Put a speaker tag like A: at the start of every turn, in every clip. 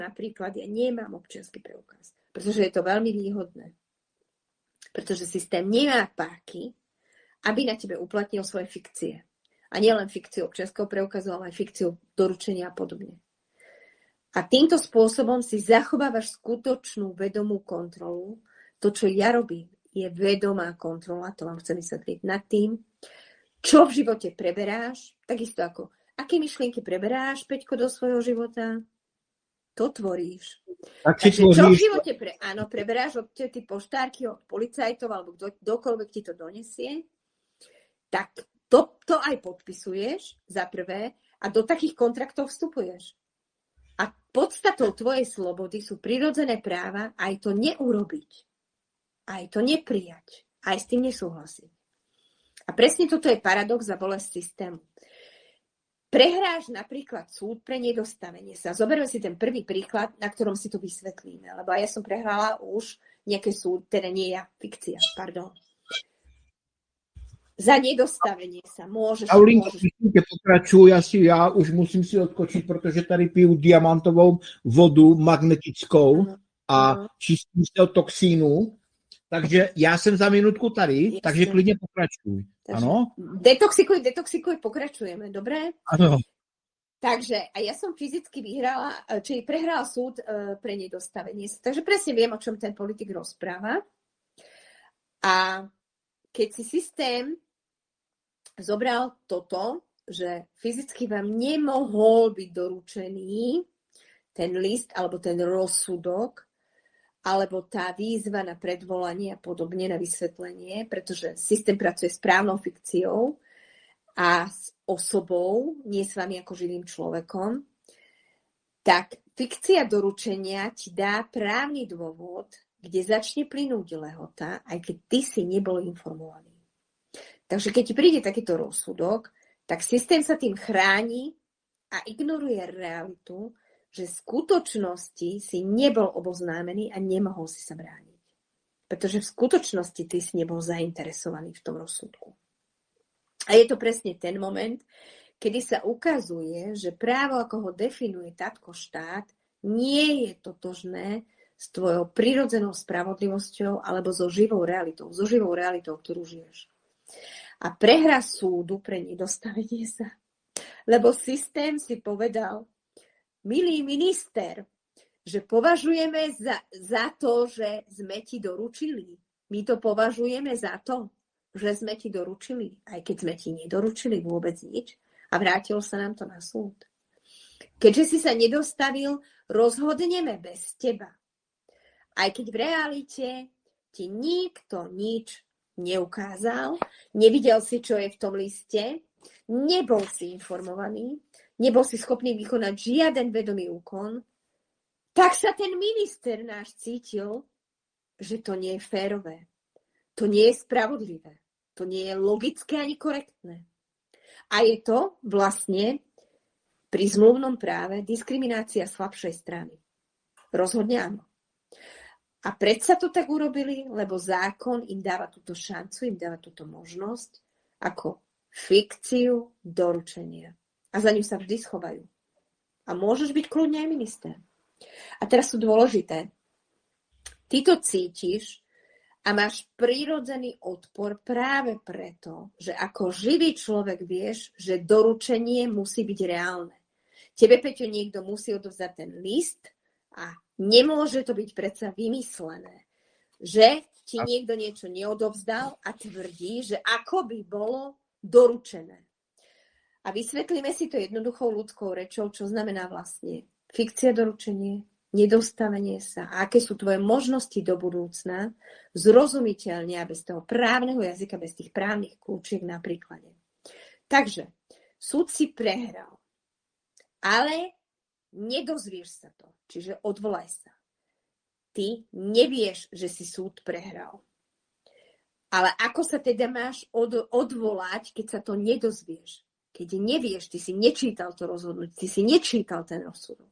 A: napríklad ja nemám občiansky preukaz, pretože je to veľmi výhodné. Pretože systém nemá páky, aby na tebe uplatnil svoje fikcie. A nielen fikciu občianskeho preukazu, ale aj fikciu doručenia a podobne. A týmto spôsobom si zachovávaš skutočnú vedomú kontrolu. To, čo ja robím, je vedomá kontrola, to vám chcem vysvetliť nad tým, čo v živote preberáš, takisto ako aké myšlienky preberáš, Peťko, do svojho života, to tvoríš. Takže čo v živote preberáš od tí poštárky, od policajtov, alebo kdokoľvek ti to donesie, tak to aj podpisuješ za prvé a do takých kontraktov vstupuješ. A podstatou tvojej slobody sú prirodzené práva aj to neurobiť, aj to neprijať, aj s tým nesúhlasiť. A presne toto je paradox a bolesť systému. Prehráš napríklad súd pre nedostavenie sa. Zoberme si ten prvý príklad, na ktorom si to vysvetlíme, lebo ja som prehrala už nejaké súd, teda nie ja, fikcia, pardon. Za nedostavenie sa môžeš...
B: Paulinko, myslím, pokračuj, já už musím si odkočit, protože tady piju diamantovou vodu magnetickou a čistím se od toxínu. Takže já jsem za minutku tady,
A: Jasne.
B: Takže klidně pokračuj.
A: Takže
B: ano?
A: Detoxikuj, pokračujeme, dobre?
B: Ano.
A: Takže a ja som fyzicky prehrala súd pre nedostavenie. Takže presne viem, o čom ten politik rozpráva. A keď si systém zobral toto, že fyzicky vám nemohol byť doručený ten list alebo ten rozsudok, alebo tá výzva na predvolanie a podobne, na vysvetlenie, pretože systém pracuje s právnou fikciou a s osobou, nie s vami ako živým človekom, tak fikcia doručenia ti dá právny dôvod, kde začne plynúť lehota, aj keď ty si nebol informovaný. Takže keď ti príde takýto rozsudok, tak systém sa tým chráni a ignoruje realitu, že v skutočnosti si nebol oboznámený a nemohol si sa brániť. Pretože v skutočnosti ty si nebol zainteresovaný v tom rozsudku. A je to presne ten moment, kedy sa ukazuje, že právo, ako ho definuje tátko štát, nie je totožné s tvojou prirodzenou spravodlivosťou alebo so živou realitou, ktorú žiješ. A prehra súdu pre nedostavenie sa. Lebo systém si povedal, milý minister, že považujeme za to, že sme ti doručili. My to považujeme za to, že sme ti doručili, aj keď sme ti nedoručili vôbec nič a vrátilo sa nám to na súd. Keďže si sa nedostavil, rozhodneme bez teba. Aj keď v realite ti nikto nič neukázal, nevidel si, čo je v tom liste, nebol si informovaný, nebol si schopný vykonať žiaden vedomý úkon, tak sa ten minister náš cítil, že to nie je férové. To nie je spravodlivé. To nie je logické ani korektné. A je to vlastne pri zmluvnom práve diskriminácia slabšej strany. Rozhodne áno. A predsa to tak urobili, lebo zákon im dáva túto šancu, im dáva túto možnosť ako fikciu doručenia. A za ňu sa vždy schovajú. A môžeš byť kľudne aj minister. A teraz sú dôležité. Ty to cítiš a máš prirodzený odpor práve preto, že ako živý človek vieš, že doručenie musí byť reálne. Tebe, Peťo, niekto musí odovzdať ten list a nemôže to byť predsa vymyslené. Že ti niekto niečo neodovzdal a tvrdí, že ako by bolo doručené. A vysvetlíme si to jednoduchou ľudskou rečou, čo znamená vlastne fikcia doručenie, nedostavenie sa a aké sú tvoje možnosti do budúcna, zrozumiteľne a bez toho právneho jazyka, bez tých právnych kľúčiek na príklade. Takže súd si prehral, ale nedozvieš sa to, čiže odvolaj sa. Ty nevieš, že si súd prehral. Ale ako sa teda máš odvolať, keď sa to nedozvieš? Keď nevieš, ty si nečítal to rozhodnutie, ty si nečítal ten rozsudok.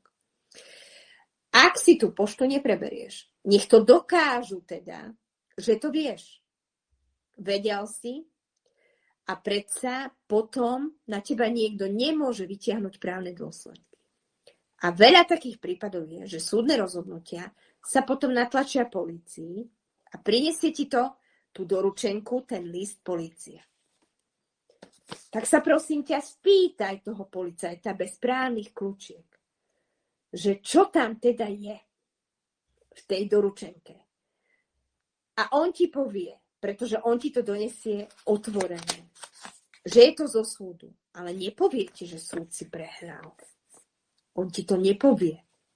A: Ak si tú poštu nepreberieš, nech to dokážu teda, že to vieš. Vedel si a predsa potom na teba niekto nemôže vytiahnuť právne dôsledky. A veľa takých prípadov je, že súdne rozhodnutia sa potom natlačia polícii a prinesie ti to, tú doručenku, ten list polície. Tak sa prosím ťa spýtaj toho policajta bez právnych kľúčiek, že čo tam teda je v tej doručenke. A on ti povie, pretože on ti to donesie otvorené, že je to zo súdu, ale nepovie ti, že súd si prehral. On ti to nepovie.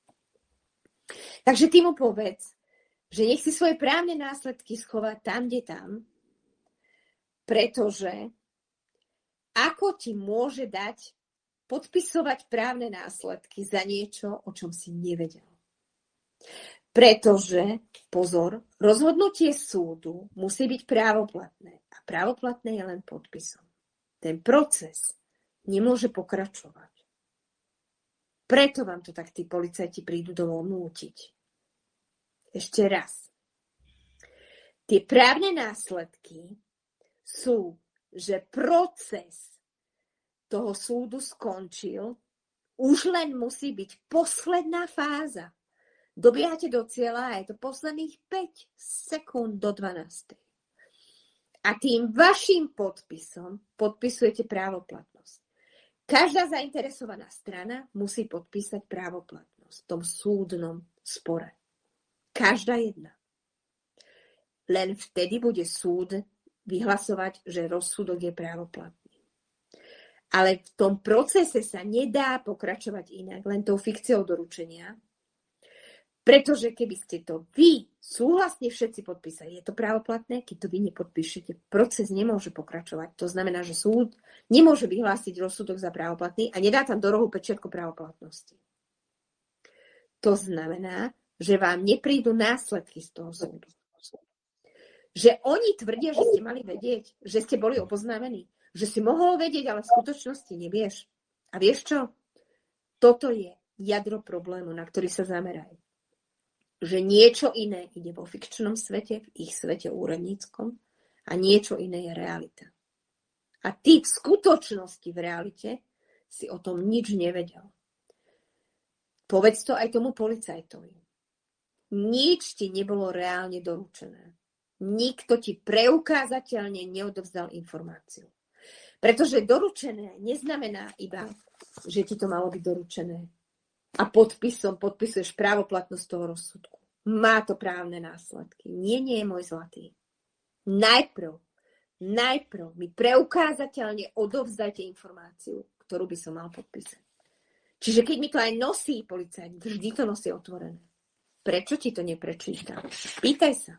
A: Takže ty mu povedz, že nech si svoje právne následky schová tam, kde tam, pretože ako ti môže dať podpisovať právne následky za niečo, o čom si nevedel. Pretože, pozor, rozhodnutie súdu musí byť právoplatné. A právoplatné je len podpisom. Ten proces nemôže pokračovať. Preto vám to tak tí policajti prídu domov nútiť. Ešte raz. Tie právne následky sú, že proces toho súdu skončil, už len musí byť posledná fáza. Dobiehate do cieľa a je to posledných 5 sekúnd do 12. A tým vašim podpisom podpisujete právoplatnosť. Každá zainteresovaná strana musí podpísať právoplatnosť v tom súdnom spore. Každá jedna. Len vtedy bude súd vyhlasovať, že rozsudok je právoplatný. Ale v tom procese sa nedá pokračovať inak, len tou fikciou doručenia, pretože keby ste to vy súhlasne všetci podpísali, je to právoplatné, keď to vy nepodpíšete, proces nemôže pokračovať. To znamená, že súd nemôže vyhlásiť rozsudok za právoplatný a nedá tam do rohu pečiatku právoplatnosti. To znamená, že vám neprídu následky z toho súdu. Že oni tvrdia, že ste mali vedieť, že ste boli oboznámení, že si mohol vedieť, ale v skutočnosti nevieš. A vieš čo? Toto je jadro problému, na ktorý sa zamerajú. Že niečo iné ide vo fikčnom svete, v ich svete úradníckom a niečo iné je realita. A ty v skutočnosti, v realite si o tom nič nevedel. Povedz to aj tomu policajtovi. Nič ti nebolo reálne doručené. Nikto ti preukázateľne neodovzdal informáciu. Pretože doručené neznamená iba, že ti to malo byť doručené. A podpisom podpisuješ právoplatnosť toho rozsudku. Má to právne následky. Nie, môj zlatý. Najprv mi preukázateľne odovzdajte informáciu, ktorú by som mal podpísať. Čiže keď mi to aj nosí policajt, vždy to nosí otvorené. Prečo ti to neprečítam? Pýtaj sa.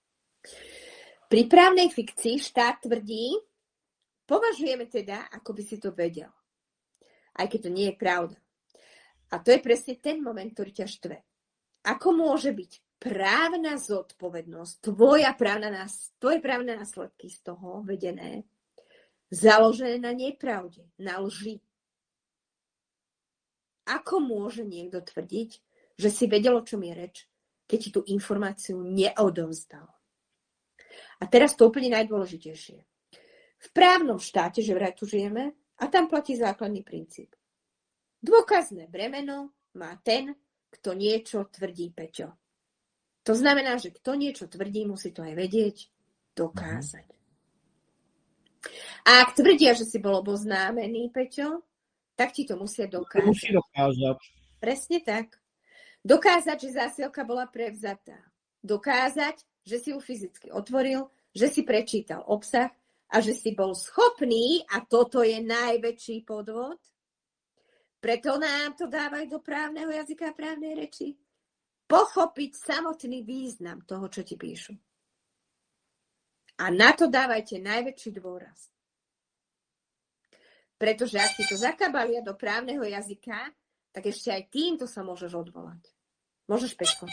A: Pri právnej fikcii štát tvrdí, považujeme teda, ako by si to vedel. Aj keď to nie je pravda. A to je presne ten moment, ktorý ťa štve. Ako môže byť právna zodpovednosť, tvoje právne následky z toho vedené, založené na nepravde, na lži? Ako môže niekto tvrdiť, že si vedel, o čom je reč, keď ti tú informáciu neodovzdal? A teraz to úplne najdôležitejšie. V právnom štáte, že vraj tu žijeme, a tam platí základný princíp. Dôkazné bremeno má ten, kto niečo tvrdí, Peťo. To znamená, že kto niečo tvrdí, musí to aj vedieť, dokázať. A ak tvrdia, že si bol oboznámený, Peťo, tak ti to musia dokázať.
B: Musí dokázať.
A: Presne tak. Dokázať, že zásielka bola prevzatá. Dokázať, že si ju fyzicky otvoril, že si prečítal obsah a že si bol schopný, a toto je najväčší podvod, preto nám to dávajú do právneho jazyka a právnej reči, pochopiť samotný význam toho, čo ti píšu. A na to dávajte najväčší dôraz. Pretože ak ti to zakabalia do právneho jazyka, tak ešte aj týmto sa môžeš odvolať. Môžeš, Peťko?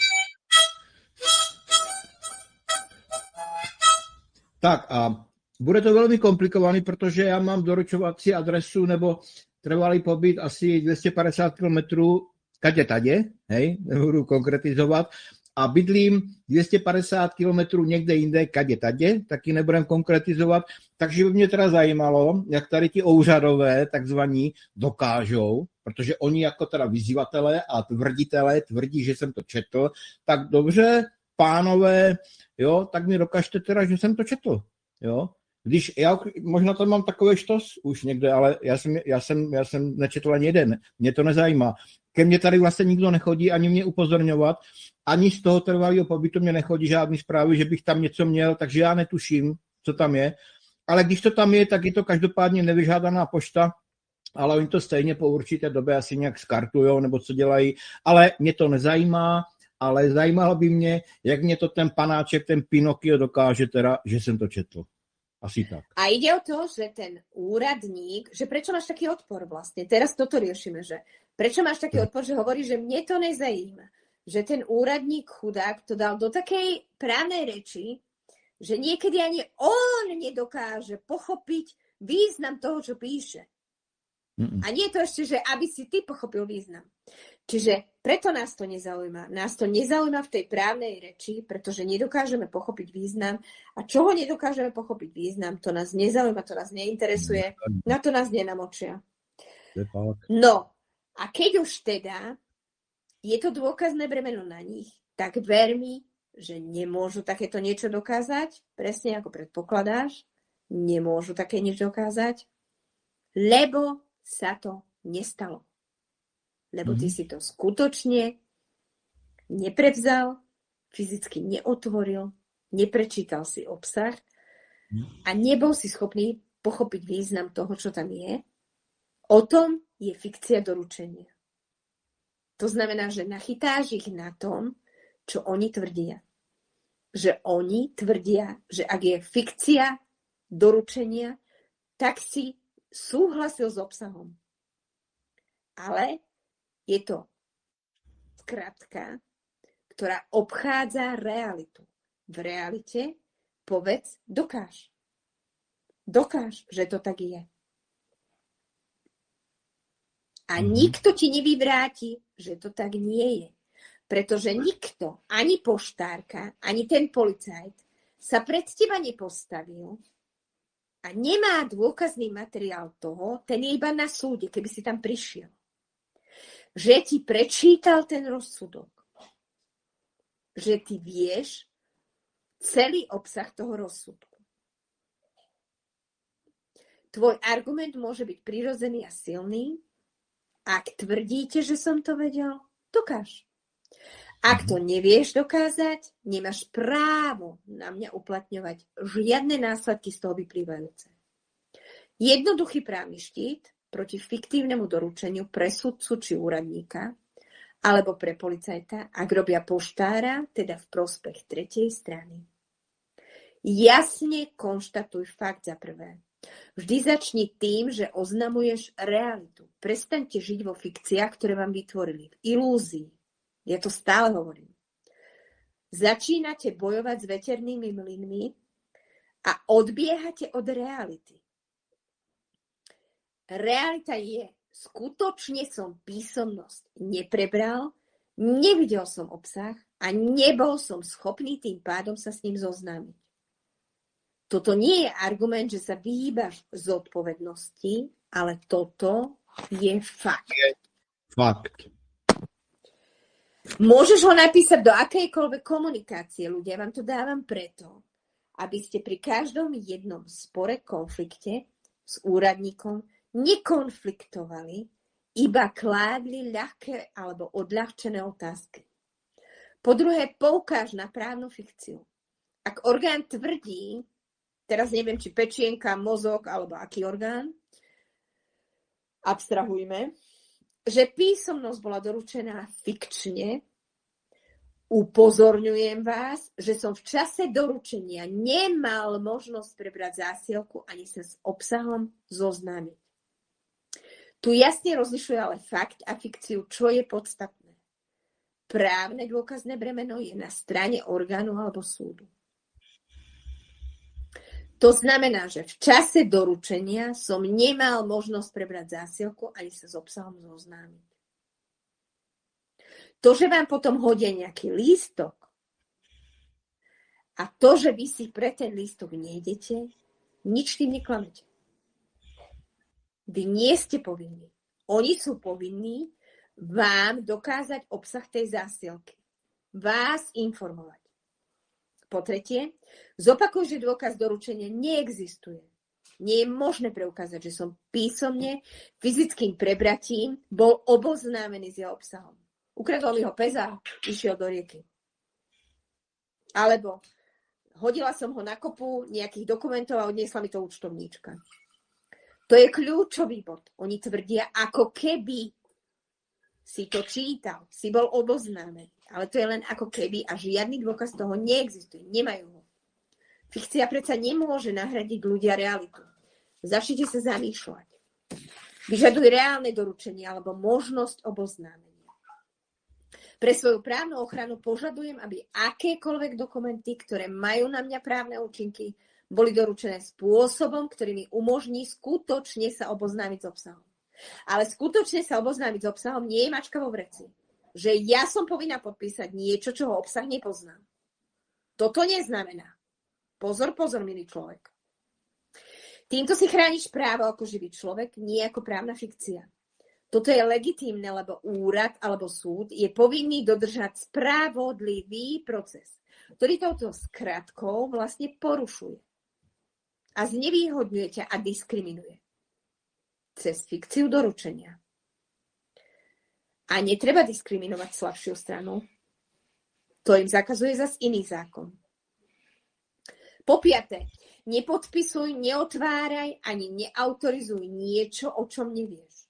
B: Tak a bude to veľmi komplikované, protože já mám doručovací adresu nebo trvalý pobyt asi 250 km kade tade, hej, nebudu konkretizovat. a bydlím 250 kilometrů někde jinde, kadě tadě, taky nebudem konkretizovat, takže by mě teda zajímalo, jak tady ti ouřadové takzvaní dokážou, protože oni jako teda vyzývatelé a tvrditelé tvrdí, že jsem to četl, tak dobře, pánové, jo, tak mi dokažte teda, že jsem to četl, jo. Když já možná tam mám takové štos už někde, ale já jsem nečetl ani jeden, mě to nezajímá. Ke mně tady vlastně nikdo nechodí ani mě upozorňovat, ani z toho trvalého pobytu mě nechodí žádný zprávy, že bych tam něco měl, takže já netuším, co tam je. Ale když to tam je, tak je to každopádně nevyžádaná pošta, ale oni to stejně po určité době asi nějak skartujou nebo co dělají, ale mě to nezajímá, ale zajímalo by mě, jak mě to ten panáček, ten Pinokio dokáže teda, že jsem to četl. Asi tak.
A: A ide o to, že ten úradník, že prečo máš taký odpor vlastne? Teraz toto riešime, že prečo máš taký odpor, že hovorí, že mne to nezajíma. Že ten úradník chudák to dal do takej právnej reči, že niekedy ani on nedokáže pochopiť význam toho, čo píše. A nie je to ešte, že aby si ty pochopil význam. Čiže preto nás to nezaujíma. Nás to nezaujíma v tej právnej reči, pretože nedokážeme pochopiť význam. A čoho nedokážeme pochopiť význam, to nás nezaujíma, to nás neinteresuje, na to nás nenamočia. No, a keď už teda je to dôkazné bremeno na nich, tak ver mi, že nemôžu takéto niečo dokázať, presne ako predpokladáš, nemôžu také niečo dokázať, lebo sa to nestalo. Lebo ty si to skutočne neprevzal, fyzicky neotvoril, neprečítal si obsah a nebol si schopný pochopiť význam toho, čo tam je. O tom je fikcia doručenia. To znamená, že nachytáš ich na tom, čo oni tvrdia. Že oni tvrdia, že ak je fikcia doručenia, tak si súhlasil s obsahom. Ale je to skratka, ktorá obchádza realitu. V realite povedz, dokáž. Dokáž, že to tak je. A nikto ti nevyvráti, že to tak nie je. Pretože nikto, ani poštárka, ani ten policajt sa pred teba nepostavil a nemá dôkazný materiál toho, ten je iba na súde, keby si tam prišiel. Že ti prečítal ten rozsudok. Že ty vieš celý obsah toho rozsudku. Tvoj argument môže byť prirodzený a silný. Ak tvrdíte, že som to vedel, dokáž. Ak to nevieš dokázať, nemáš právo na mňa uplatňovať žiadne následky z toho vyplývajúce. Jednoduchý právny štít proti fiktívnemu doručeniu pre sudcu či úradníka alebo pre policajta, ak robia poštára, teda v prospech tretej strany. Jasne konštatuj fakt za prvé. Vždy začni tým, že oznamuješ realitu. Prestaňte žiť vo fikciách, ktoré vám vytvorili. V ilúzii. Ja to stále hovorím. Začínate bojovať s veternými mlynmi a odbiehate od reality. Realita je, skutočne som písomnosť neprebral, nevidel som obsah a nebol som schopný tým pádom sa s ním zoznámiť. Toto nie je argument, že sa vyhýbaš zodpovednosti, ale toto je fakt.
B: Fakt.
A: Môžeš ho napísať do akejkoľvek komunikácie, ľudia. Vám to dávam preto, aby ste pri každom jednom spore, konflikte s úradníkom nekonfliktovali, iba kládli ľahké alebo odľahčené otázky. Po druhé, poukáž na právnu fikciu. Ak orgán tvrdí, teraz neviem, či pečienka, mozog alebo aký orgán, abstrahujme, že písomnosť bola doručená fikčne, upozorňujem vás, že som v čase doručenia nemal možnosť prebrať zásielku ani sa s obsahom zoznámiť. Tu jasne rozlišuje ale fakt a fikciu, čo je podstatné. Právne dôkazné bremeno je na strane orgánu alebo súdu. To znamená, že v čase doručenia som nemal možnosť prebrať zásielku ani sa s obsahom zoznámiť. To, že vám potom hodia nejaký lístok A to, že vy si pre ten lístok nejdete, nič tým neklamete. Vy nie ste povinní. Oni sú povinní vám dokázať obsah tej zásielky. Vás informovať. Po tretie, zopakuj, že dôkaz doručenia neexistuje. Nie je možné preukázať, že som písomne, fyzickým prebratím bol oboznámený s jeho obsahom. Ukradol mi ho pes a išiel do rieky. Alebo hodila som ho na kopu nejakých dokumentov a odniesla mi to účtovníčka. To je kľúčový bod. Oni tvrdia, ako keby si to čítal, si bol oboznámený. Ale to je len ako keby a žiadny dôkaz toho neexistuje. Nemajú ho. Fikcia predsa nemôže nahradiť ľudia realitu. Začnite sa zamýšľať. Vyžaduj reálne doručenie alebo možnosť oboznámenia. Pre svoju právnu ochranu požadujem, aby akékoľvek dokumenty, ktoré majú na mňa právne účinky, boli doručené spôsobom, ktorý mi umožní skutočne sa oboznámiť s obsahom. Ale skutočne sa oboznámiť s obsahom nie je mačka vo vreci. Že ja som povinná podpísať niečo, čoho obsah nepoznám. Toto neznamená. Pozor, milý človek. Týmto si chrániš právo ako živý človek, nie ako právna fikcia. Toto je legitímne, lebo úrad alebo súd je povinný dodržať spravodlivý proces, ktorý touto skratkou vlastne porušuje. A znevýhodňuje ťa a diskriminuje. Cez fikciu doručenia. A netreba diskriminovať slabšiu stranu. To im zakazuje zas iný zákon. Po piate, nepodpisuj, neotváraj ani neautorizuj niečo, o čom nevieš.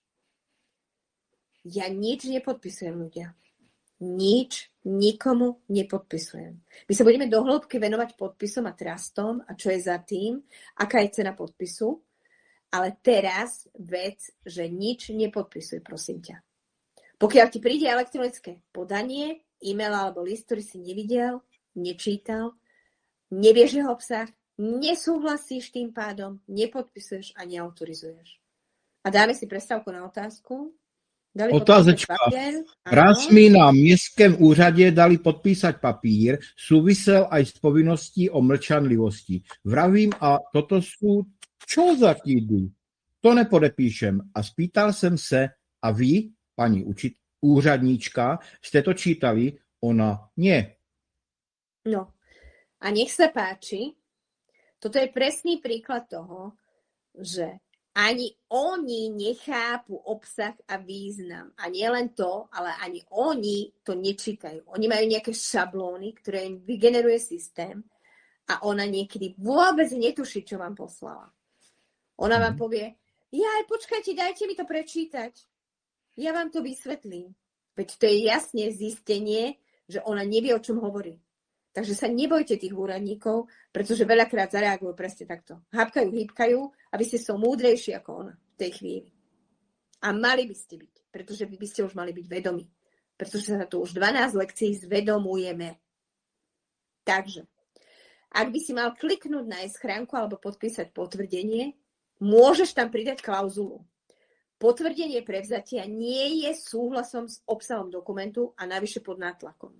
A: Ja nič nepodpisujem, ľudia. Nič nikomu nepodpisujem. My sa budeme do hĺbky venovať podpisom a trustom a čo je za tým, aká je cena podpisu. Ale teraz vec, že nič nepodpisuj, prosím ťa. Pokiaľ ti príde elektronické podanie, e-mail alebo list, ktorý si nevidel, nečítal, nevieš jeho obsah, nesúhlasíš tým pádom, nepodpisuješ a neautorizuješ. A dáme si prestávku na otázku.
B: Otázečka. Raz mi na městském úřadě dali podpísať papír, súvisel aj s povinností o mlčanlivosti. Vravím, a toto sú čo za kýdy? To nepodepíšem. A spýtal jsem se, a vy, pani úřadníčka, ste to čítali? Ona nie.
A: No, a nech sa páči, toto je presný príklad toho, že ani oni nechápu obsah a význam. A nie len to, ale ani oni to nečítajú. Oni majú nejaké šablóny, ktoré im vygeneruje systém a ona niekedy vôbec netuší, čo vám poslala. Ona vám povie, počkajte, dajte mi to prečítať. Ja vám to vysvetlím. Veď to je jasne zistenie, že ona nevie, o čom hovorí. Takže sa nebojte tých úradníkov, pretože veľakrát zareagujú presne takto. Hápkajú, hýbkajú a vy ste sú múdrejší ako ona v tej chvíli. A mali by ste byť, pretože vy by ste už mali byť vedomí. Pretože sa tu už 12 lekcií zvedomujeme. Takže, ak by si mal kliknúť na schránku alebo podpísať potvrdenie, môžeš tam pridať klauzulu. Potvrdenie prevzatia nie je súhlasom s obsahom dokumentu a navyše pod nátlakom.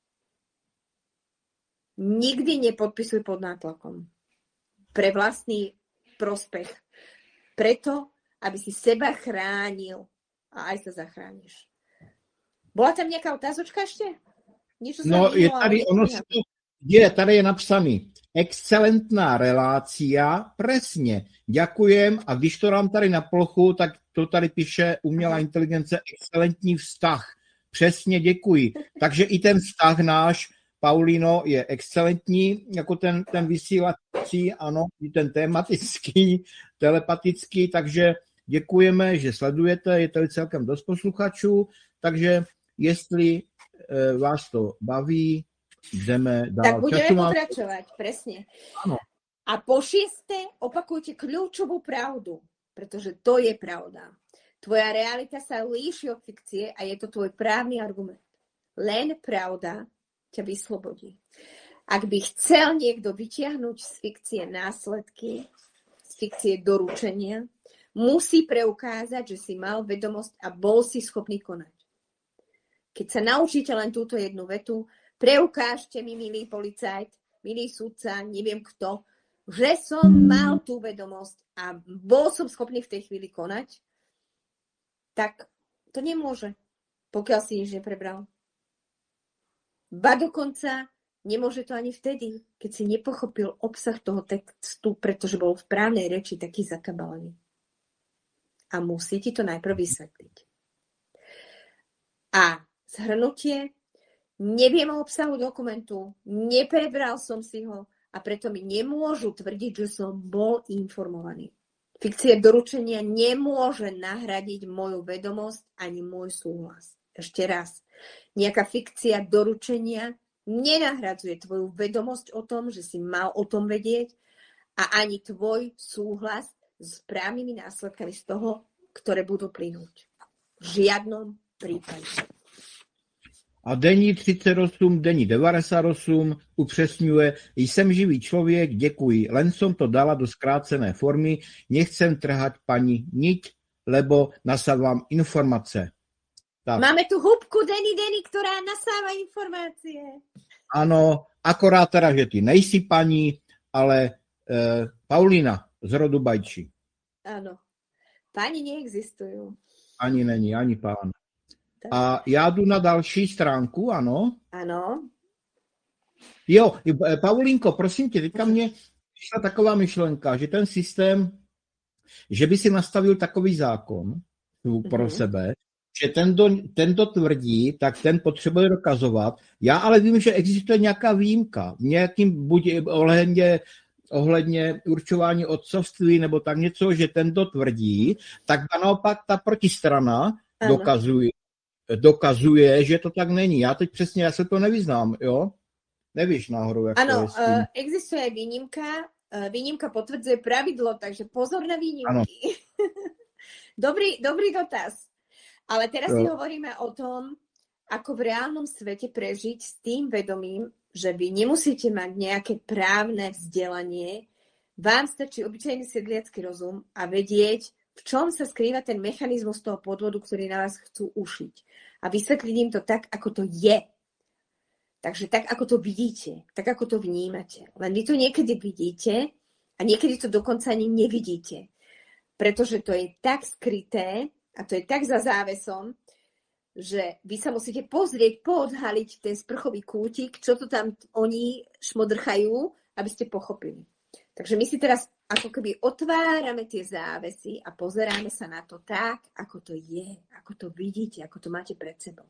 A: Nikdy nepodpisuj pod nátlakom. Pre vlastný prospech. Preto, aby si seba chránil a aj sa zachrániš. Bola tam nejaká otázočka ešte? Niečo
B: No, je tady je napsaný. Excelentná relácia, presne. Ďakujem a když to dám tady na plochu, tak to tady píše umělá inteligence excelentní vztah. Přesně děkuji. Takže i ten vztah náš, Paulino, je excelentní, jako ten vysílací, ano, i ten tematický, telepatický, takže děkujeme, že sledujete, je tady celkem dost posluchačů, takže jestli vás to baví, jdeme dál.
A: Tak budeme pokračovať, presne.
B: Áno.
A: A po šieste opakujte kľúčovú pravdu, pretože to je pravda. Tvoja realita sa líši od fikcie a je to tvoj právny argument. Len pravda ťa vyslobodí. Ak by chcel niekto vytiahnuť z fikcie následky, z fikcie doručenia, musí preukázať, že si mal vedomosť a bol si schopný konať. Keď sa naučíte len túto jednu vetu, preukážte mi, milý policajt, milý sudca, neviem kto, že som mal tú vedomosť a bol som schopný v tej chvíli konať, tak to nemôže, pokiaľ si nič neprebral. Ba dokonca nemôže to ani vtedy, keď si nepochopil obsah toho textu, pretože bol v právnej reči taký zakabalený. A musí ti to najprv vysvetliť. A zhrnutie, neviem o obsahu dokumentu, neprebral som si ho a preto mi nemôžu tvrdiť, že som bol informovaný. Fikcia doručenia nemôže nahradiť moju vedomosť ani môj súhlas. Ešte raz, nejaká fikcia doručenia nenahradzuje tvoju vedomosť o tom, že si mal o tom vedieť a ani tvoj súhlas s právnymi následkami z toho, ktoré budú plynúť. V žiadnom prípade.
B: A denní 38, denní 98 upřesňuje, jsem živý člověk, děkuji, len som to dala do skrácené formy, nechcem trhať pani niť, lebo nasávam informace. Tak.
A: Máme tu húbku Denny, ktorá nasáva informácie.
B: Áno, akorát teda, že ty nejsi paní, ale Paulína z rodu Bajči.
A: Áno. Páni neexistujú.
B: Ani není, ani pán. A já jdu na další stránku, ano?
A: Ano.
B: Jo, Paulínko, prosím tě, teďka mě přišla taková myšlenka, že ten systém, že by si nastavil takový zákon pro sebe, že ten to tvrdí, tak ten potřebuje dokazovat. Já ale vím, že existuje nějaká výjimka, nějakým buď ohledně určování otcovství nebo tak něco, že ten to tvrdí, tak naopak ta protistrana dokazuje, že to tak není. Já teď přesně, já se to nevyznám, jo? Nevíš náhodou, jak
A: ano,
B: to je s tím.
A: Existuje výnimka. Výnimka potvrdzuje pravidlo, takže pozor na výnimky. dobrý dotaz. Ale teraz si hovoríme o tom, ako v reálnom svete prežiť s tým vedomím, že vy nemusíte mať nejaké právne vzdelanie, vám stačí obyčajný sedliacky rozum a vedieť, v čom sa skrýva ten mechanizmus toho podvodu, ktorý na vás chcú ušiť. A vysvetliť im to tak, ako to je. Takže tak, ako to vidíte, tak, ako to vnímate. Len vy to niekedy vidíte a niekedy to dokonca ani nevidíte. Pretože to je tak skryté a to je tak za závesom, že vy sa musíte pozrieť, poodhaliť ten sprchový kútik, čo to tam oni šmodrchajú, aby ste pochopili. Takže my si teraz ako keby otvárame tie závesy a pozeráme sa na to tak, ako to je, ako to vidíte, ako to máte pred sebou.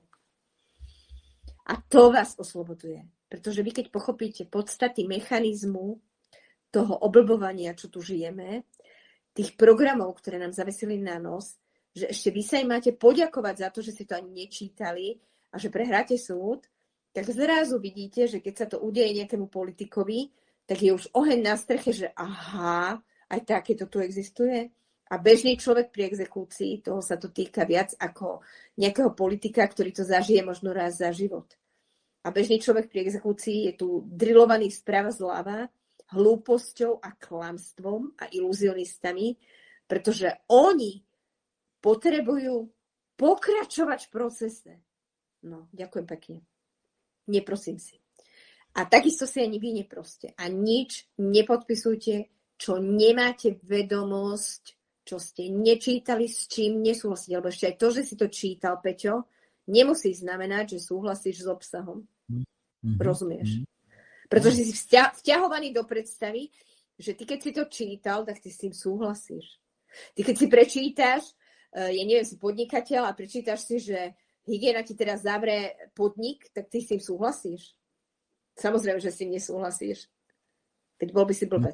A: A to vás osloboduje. Pretože vy, keď pochopíte podstaty mechanizmu toho oblbovania, čo tu žijeme, tých programov, ktoré nám zavesili na nos, že ešte vy sa im máte poďakovať za to, že si to ani nečítali a že prehráte súd, tak zrazu vidíte, že keď sa to udeje nejakému politikovi, tak je už oheň na streche, že aha, aj takéto tu existuje. A bežný človek pri exekúcii, toho sa to týka viac ako nejakého politika, ktorý to zažije možno raz za život. A bežný človek pri exekúcii je tu drilovaný sprava zľava hlúposťou a klamstvom a iluzionistami, pretože oni potrebujú pokračovať v procese. No, ďakujem pekne. Neprosím si. A takisto si ani vy neproste. A nič nepodpisujte, čo nemáte vedomosť, čo ste nečítali, s čím nesúhlasiť. Lebo ešte aj to, že si to čítal, Peťo, nemusí znamenať, že súhlasíš s obsahom. Rozumieš? Pretože si vťahovaný do predstavy, že ty keď si to čítal, tak ty s tým súhlasíš. Ty keď si prečítaš, ja neviem, si podnikateľ a prečítaš si, že hygiena ti teraz zavrie podnik, tak ty s tým súhlasíš. Samozrejme, že s tým nesúhlasíš. Veď bol by si blbec.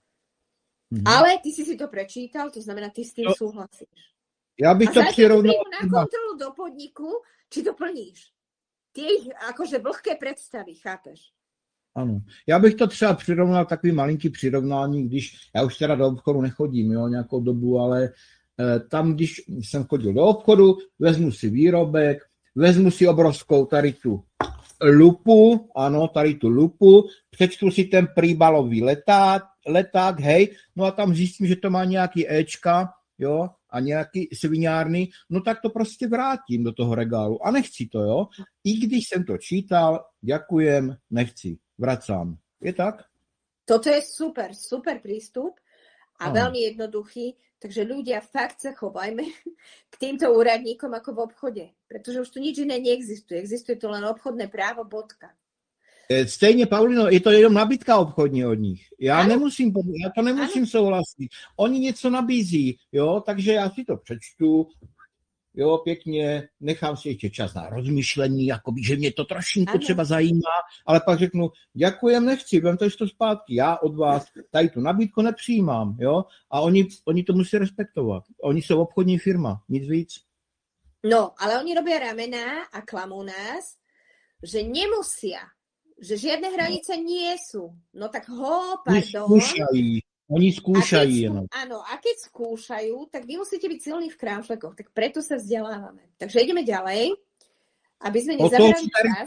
A: Ale ty si to prečítal, to znamená, ty s tým súhlasíš.
B: Ja bych to přirovnal
A: na kontrolu do podniku, či to plníš. Tie ich akože vlhké predstavy, chápeš?
B: Ano. Já bych to třeba přirovnal takový malinký přirovnání, když já už teda do obchodu nechodím, jo, nějakou dobu, ale tam, když jsem chodil do obchodu, vezmu si výrobek, vezmu si obrovskou tady tu lupu, ano, tady tu lupu, přečtu si ten príbalový leták, hej, no a tam zjistím, že to má nějaký Ečka, jo, a nějaký sviňárny, no tak to prostě vrátím do toho regálu a nechci to, jo. I když jsem to čítal, ďakujem, nechci, vracám. Je tak?
A: Toto je super prístup a
B: Áno.
A: veľmi jednoduchý, takže ľudia fakt sa chovajme k týmto úradníkom ako v obchode, pretože už tu nič iné neexistuje. Existuje to len obchodné právo, bodka.
B: Stejně, Paulino, je to jenom nabídka obchodní od nich. Já to nemusím souhlasit. Oni něco nabízí, jo, takže já si to přečtu, jo, pěkně, nechám si ještě čas na rozmyšlení, jakoby, že mě to trošinku třeba zajímá, ale pak řeknu, děkujem, nechci, vemte to zpátky, já od vás tady tu nabídku nepřijímám, jo, a oni to musí respektovat. Oni jsou obchodní firma, nic víc.
A: No, ale oni robia ramená a klamú nás, že nemusia, že žiadne hranice nie sú. No tak pardon.
B: Oni skúšají.
A: Áno, a keď skúšajú, tak vy musíte byť silní v krámflekoch, tak preto sa vzdelávame. Takže ideme ďalej, aby sme nezabrali čas.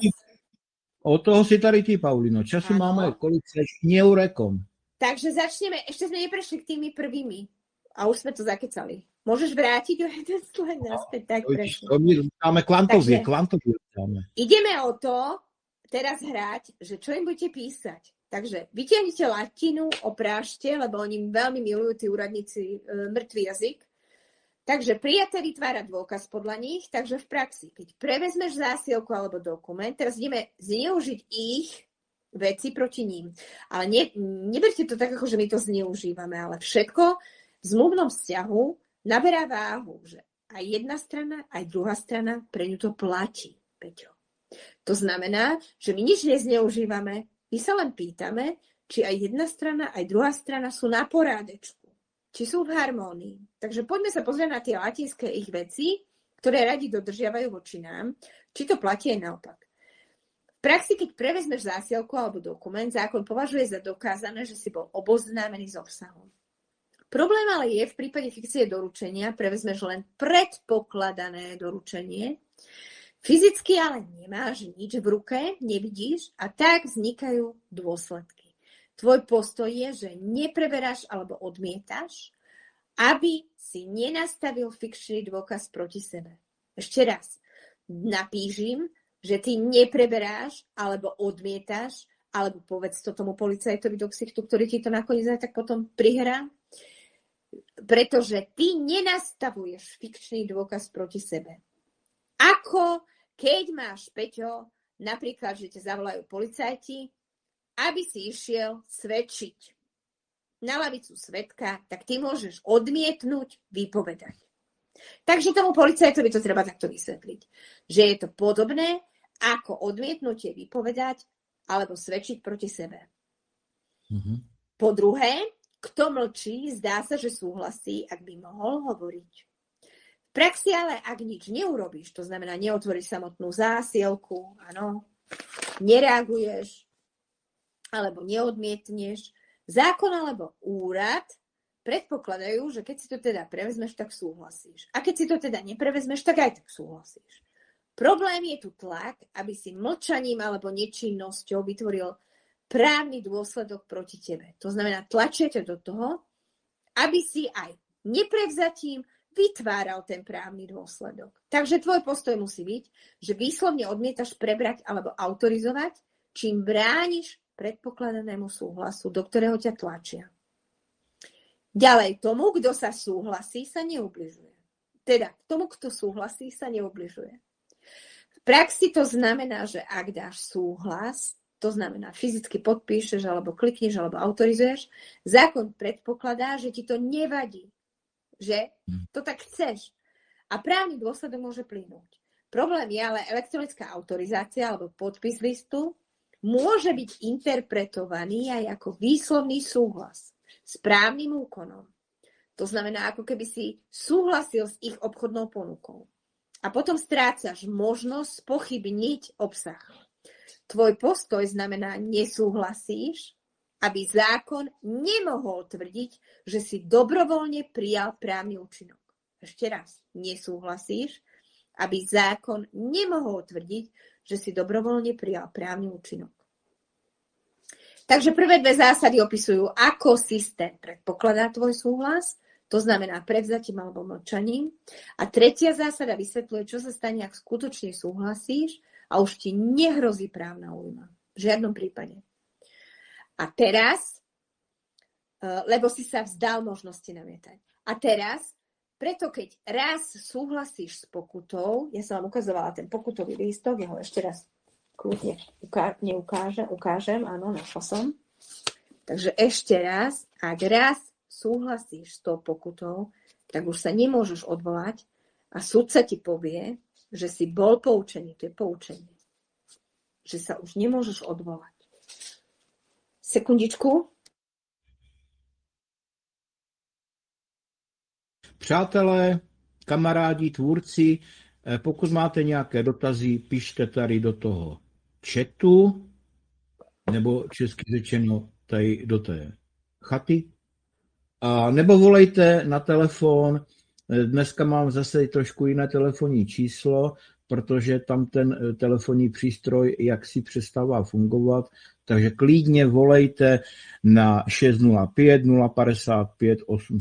B: Od toho si tady ty, Paulino. Času máme kolik chceš, neurekom.
A: Takže začneme, ešte sme neprešli k tými prvými. A už sme to zakecali. Môžeš vrátiť o jeden slide naspäť, tak presne.
B: Máme kvantovie.
A: Ideme o to, teraz hrať, že čo im budete písať. Takže vytiahnite latinu, oprášte, lebo oni veľmi milujú, tí úradníci, mŕtvý jazyk. Takže prijateľ vytvára dôkaz podľa nich, takže v praxi, keď prevezmeš zásielku alebo dokument, teraz ideme zneužiť ich veci proti ním. Ale neberte to tak, ako že my to zneužívame, ale všetko v zmluvnom vzťahu naberá váhu, že aj jedna strana, aj druhá strana pre ňu to platí, Peťo. To znamená, že my nič nezneužívame, my sa len pýtame, či aj jedna strana, aj druhá strana sú na porádečku, či sú v harmónii. Takže poďme sa pozrieť na tie latinské ich veci, ktoré radi dodržiavajú voči nám, či to platí aj naopak. V praxi, keď prevezmeš zásielku alebo dokument, zákon považuje za dokázané, že si bol oboznámený s obsahom. Problém ale je, v prípade fikcie doručenia prevezmeš len predpokladané doručenie, fyzicky ale nemáš nič v ruke, nevidíš a tak vznikajú dôsledky. Tvoj postoj je, že nepreberáš alebo odmietaš, aby si nenastavil fikčný dôkaz proti sebe. Ešte raz, napíšim, že ty nepreberáš alebo odmietaš, alebo povedz to tomu policajtovi do ksichtu, ktorý ti to nakoniec aj tak potom prihrá, pretože ty nenastavuješ fikčný dôkaz proti sebe. Ako keď máš, Peťo, napríklad, že ťa zavolajú policajti, aby si išiel svedčiť na lavicu svedka, tak ty môžeš odmietnúť vypovedať. Takže tomu policajtovi to treba takto vysvetliť, že je to podobné ako odmietnutie vypovedať alebo svedčiť proti sebe.
B: Mm-hmm.
A: Po druhé, kto mlčí, zdá sa, že súhlasí, ak by mohol hovoriť. V praxi ale, ak nič neurobíš, to znamená, neotvoríš samotnú zásielku, áno, nereaguješ, alebo neodmietneš, zákon alebo úrad predpokladajú, že keď si to teda prevezmeš, tak súhlasíš. A keď si to teda neprevezmeš, tak aj tak súhlasíš. Problém je tu tlak, aby si mlčaním alebo nečinnosťou vytvoril právny dôsledok proti tebe. To znamená, tlačíte do toho, aby si aj neprevzatím vytváral ten právny dôsledok. Takže tvoj postoj musí byť, že výslovne odmietaš prebrať alebo autorizovať, čím brániš predpokladanému súhlasu, do ktorého ťa tlačia. Ďalej, tomu, kto sa súhlasí, sa neubližuje. Teda, tomu, kto súhlasí, sa neubližuje. V praxi to znamená, že ak dáš súhlas, to znamená, fyzicky podpíšeš, alebo klikneš, alebo autorizuješ, zákon predpokladá, že ti to nevadí, že to tak chceš. A právny dôsledok môže plynúť. Problém je ale elektronická autorizácia alebo podpis listu môže byť interpretovaný aj ako výslovný súhlas s právnym úkonom. To znamená, ako keby si súhlasil s ich obchodnou ponukou. A potom strácaš možnosť spochybniť obsah. Tvoj postoj znamená, nesúhlasíš, aby zákon nemohol tvrdiť, že si dobrovoľne prijal právny účinok. Ešte raz, nesúhlasíš, aby zákon nemohol tvrdiť, že si dobrovoľne prijal právny účinok. Takže prvé dve zásady opisujú, ako systém predpokladá tvoj súhlas, to znamená prevzatím alebo mlčaním. A tretia zásada vysvetľuje, čo sa stane, ak skutočne súhlasíš a už ti nehrozí právna újma. V žiadnom prípade. A teraz, lebo si sa vzdal možnosti namietať. A teraz, preto keď raz súhlasíš s pokutou, ja som vám ukazovala ten pokutový lístok, ja ho ešte raz kľudne ukážem, áno, našla som. Takže ešte raz, ak raz súhlasíš s tou pokutou, tak už sa nemôžeš odvolať a sudca ti povie, že si bol poučený, to je poučenie, že sa už nemôžeš odvolať. Sekundičku.
B: Přátelé, kamarádi, tvůrci, pokud máte nějaké dotazy, pište tady do toho chatu, nebo česky řečeno tady do té chaty. A nebo volejte na telefon. Dneska mám zase trošku jiné telefonní číslo, protože tam ten telefonní přístroj jaksi přestává fungovat. Takže klidně volejte na 605 055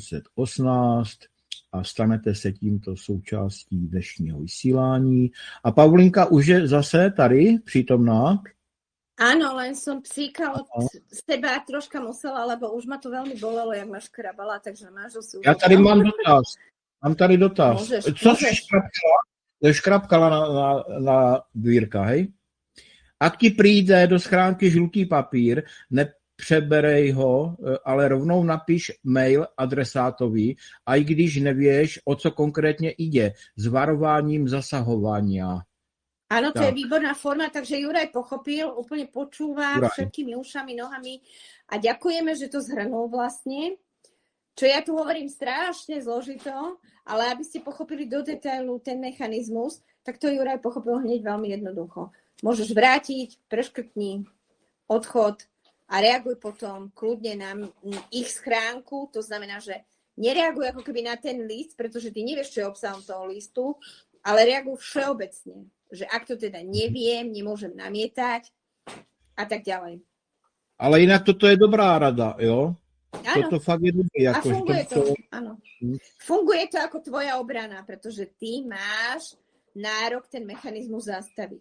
B: 818 a stanete se tímto součástí dnešního vysílání. A Pavlinka už je zase tady přítomná.
A: Áno, len som psíka od seba troška musela, lebo už ma to veľmi bolelo, jak ma škrabala, takže máš si
B: Já tady mám dotaz. Mám tady dotaz. Co
A: môžeš.
B: škrapkala na dvírka, hej? Ak ti přijde do schránky žlutý papír, nepřeberej ho, ale rovnou napiš mail adresátovi, a i když nevieš, o co konkrétně ide, s varováním zasahovania.
A: Áno, to je výborná forma, takže Juraj pochopil, úplne počúva všetkými ušami, nohami a ďakujeme, že to zhrnul vlastne. Čo ja tu hovorím strašne zložito, ale aby ste pochopili do detailu ten mechanizmus, tak to Juraj pochopil hneď veľmi jednoducho. Môžeš vrátiť, preškrtni, odchod a reaguj potom kľudne na ich schránku, to znamená, že nereaguj ako keby na ten list, pretože ty nevieš, čo je obsahom toho listu, ale reaguj všeobecne, že ak to teda neviem, nemôžem namietať a tak ďalej.
B: Ale inak toto je dobrá rada, jo?
A: Áno.
B: Toto fakt je dobré.
A: A funguje to, áno. Funguje to ako tvoja obrana, pretože ty máš nárok ten mechanizmus zastaviť.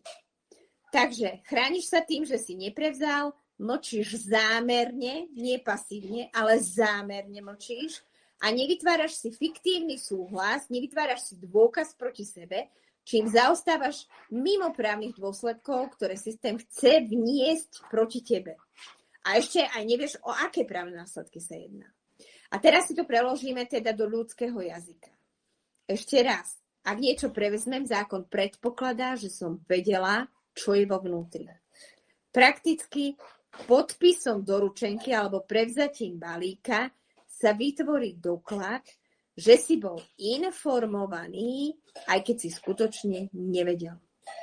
A: Takže chrániš sa tým, že si neprevzal, mlčíš zámerne, nie pasívne, ale zámerne mlčíš a nevytváraš si fiktívny súhlas, nevytváraš si dôkaz proti sebe, čím zaostávaš mimo právnych dôsledkov, ktoré systém chce vniesť proti tebe. A ešte aj nevieš, o aké právne následky sa jedná. A teraz si to preložíme teda do ľudského jazyka. Ešte raz, ak niečo prevezmem, zákon predpokladá, že som vedela, čo je vo vnútri. Prakticky podpisom doručenky alebo prevzatím balíka sa vytvorí doklad, že si bol informovaný, aj keď si skutočne nevedel.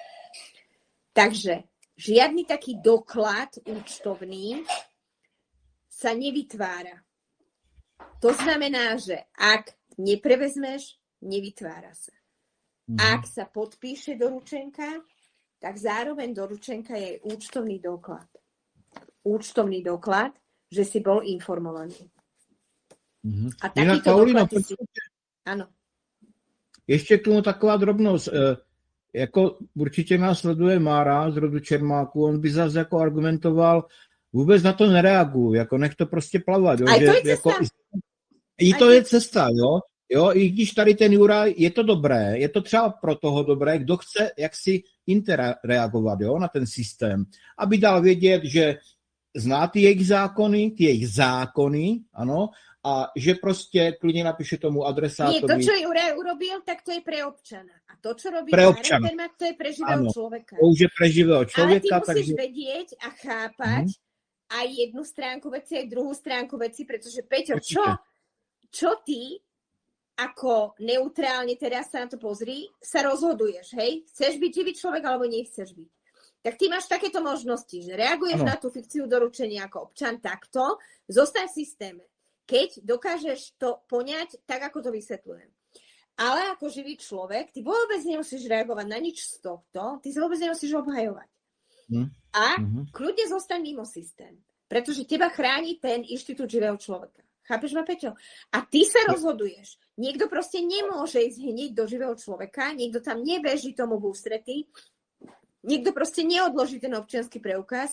A: Takže žiadny taký doklad účtovný sa nevytvára. To znamená, že ak neprevezmeš, nevytvára sa. Ak sa podpíše doručenka, tak zároveň doručenka je účtovný doklad. Účtovný doklad, že si bol informovaný. A takýto doklad si... Áno.
B: Ještě k tomu taková drobnost. Jako určitě nás sleduje Mára z rodu Čermáku, on by zase jako argumentoval, vůbec na to nereaguju, jako nech to prostě plavat. Jo,
A: aj to je
B: cesta.
A: Jako,
B: I to je cesta, jo. Jo, i když tady ten Juraj, je to dobré, je to třeba pro toho dobré, kdo chce jaksi interreagovat, jo, na ten systém, aby dal vědět, že zná ty jejich zákony, ano, a že prostě klidně napíše tomu adresátovi.
A: Nie, to, čo Juraj urobil, tak to je pre občana. A to, čo robí Marek, to je pre živého človeka.
B: To už je pre živého človeka.
A: Ale ty musíš vedieť a chápať aj jednu stránku veci, aj druhú stránku veci, pretože Peťo, čo ty ako neutrálne, teraz sa na to pozri, sa rozhoduješ, hej? Chceš byť živý človek, alebo nechceš byť. Tak ty máš takéto možnosti, že reaguješ na tú fikciu doručenia ako občan takto, zostaň v systéme. Keď dokážeš to poňať, tak ako to vysvetľujem. Ale ako živý človek, ty vôbec nemusíš reagovať na nič z tohto, ty sa vôbec nemusíš obhajovať. A kľudne zostaň mimo systém, pretože teba chráni ten inštitút živého človeka. Chápeš ma, Peťo? A ty sa rozhoduješ. Niekto proste nemôže ísť hneď do živého človeka, niekto tam nebeží tomu v ústretí, niekto proste neodloží ten občiansky preukaz,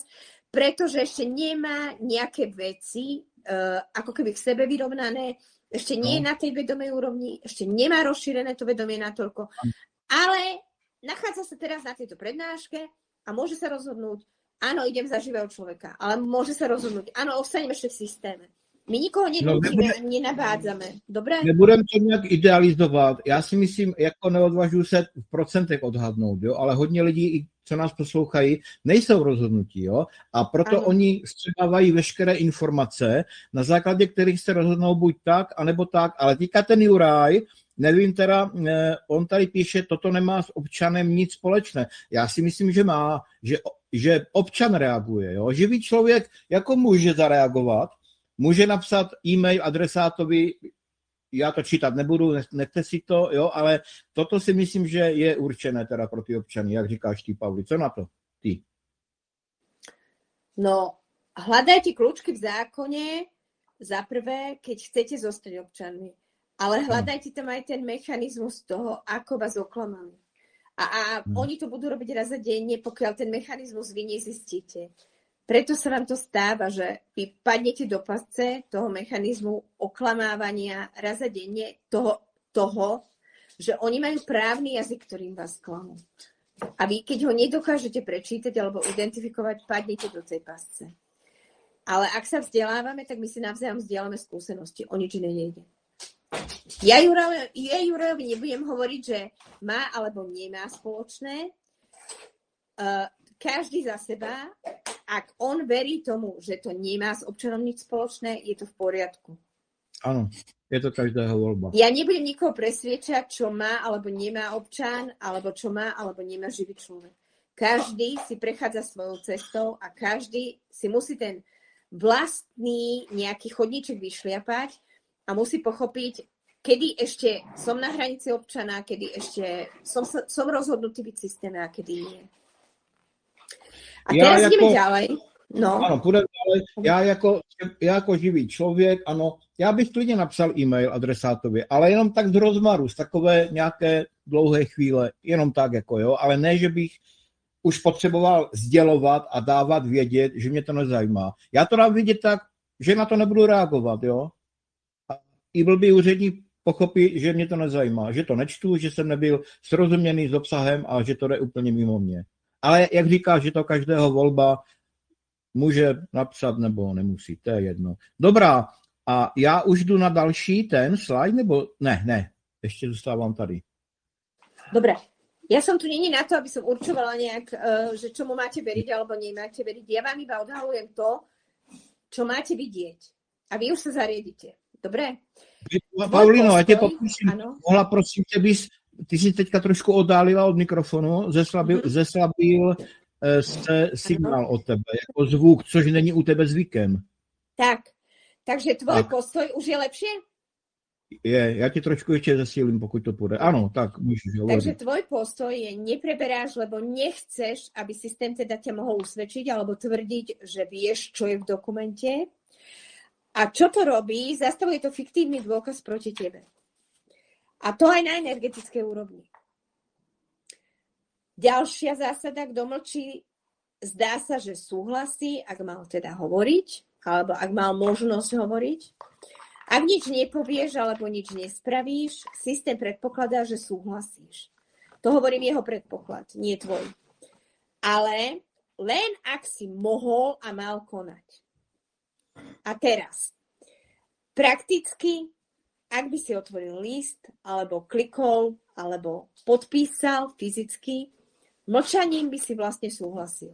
A: pretože ešte nemá nejaké veci ako keby v sebe vyrovnané, ešte nie je na tej vedomej úrovni, ešte nemá rozšírené to vedomie natoľko, ale nachádza sa teraz na tejto prednáške a môže sa rozhodnúť, áno, idem za živého človeka, ale môže sa rozhodnúť, áno, ostanem ešte v systéme. My nikoho nenútime ani nenabádzame. Dobre?
B: Nebudem to nějak idealizovat. Já si myslím, jako neodvažuji se v procentech odhadnout, jo? Ale hodně lidí, co nás poslouchají, nejsou rozhodnutí. Jo? A proto oni středávají veškeré informace, na základě kterých se rozhodnou buď tak, anebo tak. Ale teďka ten Juraj, nevím teda, on tady píše, toto nemá s občanem nic společné. Já si myslím, že má, že občan reaguje. Jo? Živý člověk jako může zareagovat, může napsat e-mail adresátovi, já to čítat nebudu, nechte si to, jo, ale toto si myslím, že je určené teda pro ty občany, jak říkáš ty, Pavli. Co na to? Ty.
A: No, hľadajte kľúčky v zákone za prvé, keď chcete zostať občanmi. Ale hľadajte tam aj ten mechanizmus toho, ako vás oklamali. A oni to budú robiť raz za denne, pokiaľ ten mechanizmus vy nezistíte. Preto sa vám to stáva, že vy padnete do pasce toho mechanizmu oklamávania raz za denne toho, že oni majú právny jazyk, ktorým vás klamú. A vy, keď ho nedokážete prečítať alebo identifikovať, padnete do tej pasce. Ale ak sa vzdelávame, tak my si navzájom vzdielame skúsenosti. O nič iné nejde. Ja Jurajovi nebudem hovoriť, že má alebo nemá spoločné. Každý za seba. Ak on verí tomu, že to nemá s občanom nič spoločné, je to v poriadku.
B: Áno, je to každého voľba.
A: Ja nebudem nikoho presviečať, čo má alebo nemá občan, alebo čo má alebo nemá živý človek. Každý si prechádza svojou cestou a každý si musí ten vlastný nejaký chodníček vyšliapať a musí pochopiť, kedy ešte som na hranici občana, kedy ešte som rozhodnutý byť v systéme a kedy nie. A teraz ideme ďalej. No.
B: Ano, půjdeme ďalej. Já jako živý člověk, ano, já bych klidně napsal e-mail adresátovi, ale jenom tak z rozmaru, z takové nějaké dlouhé chvíle, jenom tak jako, jo, ale ne, že bych už potřeboval sdělovat a dávat vědět, že mě to nezajímá. Já to dám vědět tak, že na to nebudu reagovat, jo. A i blbý úředník pochopí, že mě to nezajímá, že to nečtu, že jsem nebyl srozuměný s obsahem a že to jde úplně mimo mě. Ale jak říkáš, že to každého volba může napsat nebo nemusí, to je jedno. Dobrá, a já už jdu na další ten slide, nebo ne, ještě zůstávám tady.
A: Dobre, ja som tu není na to, aby som určovala nejak, že čomu máte veriť alebo nemáte veriť. Ja vám iba odhalujem to, čo máte vidieť. A vy už sa zariedite. Dobre?
B: Paulino, já tě poprosím, mohla prosím tě, ty jsi teďka trošku oddálila od mikrofonu, zeslabil se signál od tebe, jako zvuk, což není u tebe zvykem.
A: Tak, takže tvoj postoj už je lepšie?
B: Je, já ti trošku ještě zesílím, pokud to půjde. Ano, tak můžeš hovoriť.
A: Takže tvoj postoj je nepreberáš, lebo nechceš, aby systém teda ťa mohol usvedčiť alebo tvrdiť, že vieš, čo je v dokumente. A čo to robí? Zastavuje to fiktívny dôkaz proti tebe. A to aj na energetickej úrovni. Ďalšia zásada, kto mlčí, zdá sa, že súhlasí, ak mal teda hovoriť, alebo ak mal možnosť hovoriť. Ak nič nepovieš, alebo nič nespravíš, systém predpokladá, že súhlasíš. To hovorím jeho predpoklad, nie tvoj. Ale len ak si mohol a mal konať. A teraz, prakticky, ak by si otvoril list, alebo klikol, alebo podpísal fyzicky, mlčaním by si vlastne súhlasil.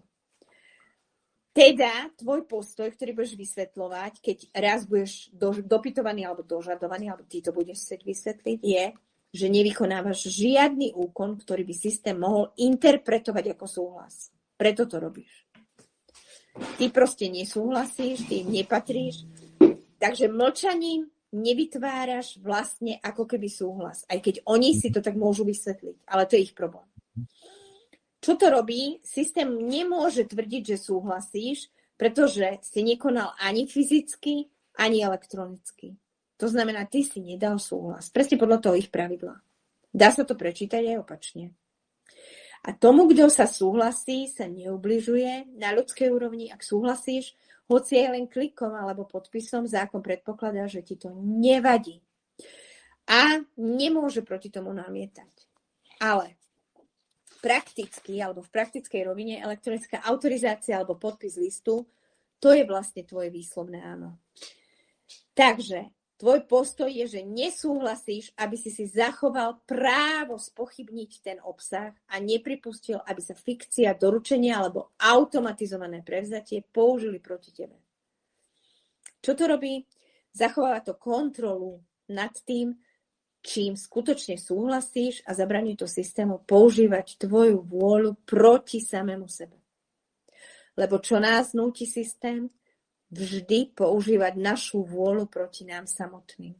A: Teda tvoj postoj, ktorý budeš vysvetľovať, keď raz budeš dopytovaný alebo dožadovaný, alebo ty to budeš chcieť vysvetliť, je, že nevykonávaš žiadny úkon, ktorý by systém mohol interpretovať ako súhlas. Preto to robíš. Ty proste nesúhlasíš, ty nepatríš, takže mlčaním nevytváraš vlastne ako keby súhlas. Aj keď oni si to tak môžu vysvetliť, ale to je ich problém. Čo to robí? Systém nemôže tvrdiť, že súhlasíš, pretože si nekonal ani fyzicky, ani elektronicky. To znamená, ty si nedal súhlas. Presne podľa toho ich pravidla. Dá sa to prečítať aj opačne. A tomu, kto sa súhlasí, sa neubližuje na ľudskej úrovni. Ak súhlasíš, hoci aj len klikom alebo podpisom, zákon predpokladá, že ti to nevadí. A nemôže proti tomu namietať. Ale prakticky, alebo v praktickej rovine elektronická autorizácia alebo podpis listu, to je vlastne tvoje výslovné áno. Takže tvoj postoj je, že nesúhlasíš, aby si zachoval právo spochybniť ten obsah a nepripustil, aby sa fikcia, doručenie alebo automatizované prevzatie použili proti tebe. Čo to robí? Zachováva to kontrolu nad tým, čím skutočne súhlasíš a zabraňuje to systému používať tvoju vôľu proti samému sebe. Lebo čo nás núti systém? Vždy používať našu vôľu proti nám samotným.